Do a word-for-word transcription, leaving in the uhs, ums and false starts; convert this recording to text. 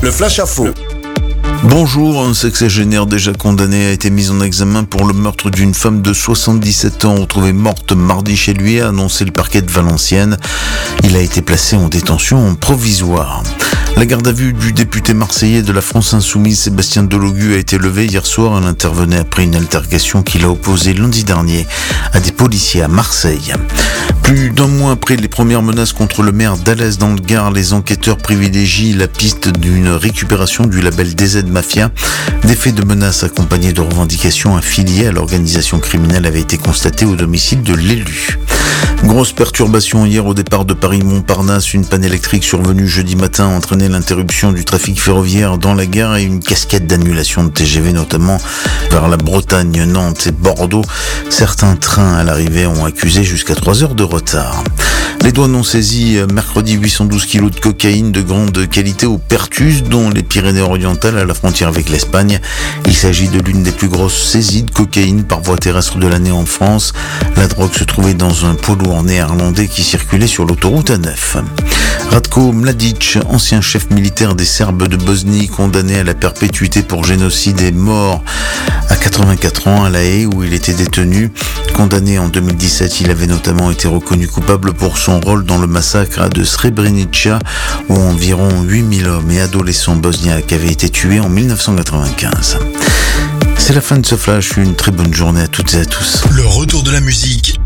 Le flash info. Bonjour, un sexagénaire déjà condamné a été mis en examen pour le meurtre d'une femme de soixante-dix-sept ans retrouvée morte mardi chez lui, a annoncé le parquet de Valenciennes. Il a été placé en détention provisoire. La garde à vue du député marseillais de la France Insoumise, Sébastien Delogu, a été levée hier soir. Elle intervenait après une altercation qu'il a opposée lundi dernier à des policiers à Marseille. Plus d'un mois après les premières menaces contre le maire d'Alès dans le Gard, les enquêteurs privilégient la piste d'une récupération du label D Z Mafia. Des faits de menaces accompagnés de revendications affiliées à l'organisation criminelle avaient été constatés au domicile de l'élu. Grosse perturbation hier au départ de Paris-Montparnasse. Une panne électrique survenue jeudi matin a entraîné l'interruption du trafic ferroviaire dans la gare et une cascade d'annulation de T G V, notamment vers la Bretagne, Nantes et Bordeaux. Certains trains à l'arrivée ont accusé jusqu'à trois heures de retard. Les douanes ont saisi mercredi huit cent douze kilos de cocaïne de grande qualité au Pertus, dont les Pyrénées-Orientales à la frontière avec l'Espagne. Il s'agit de l'une des plus grosses saisies de cocaïne par voie terrestre de l'année en France. La drogue se trouvait dans un poids lourd néerlandais qui circulait sur l'autoroute A neuf. Ratko Mladic, ancien chef militaire des Serbes de Bosnie, condamné à la perpétuité pour génocide, est mort à quatre-vingt-quatre ans à La Haye où il était détenu. Condamné en deux mille dix-sept, il avait notamment été reconnu coupable pour son rôle dans le massacre de Srebrenica où environ huit mille hommes et adolescents bosniaques avaient été tués en mille neuf cent quatre-vingt-quinze. C'est la fin de ce flash, une très bonne journée à toutes et à tous. Le retour de la musique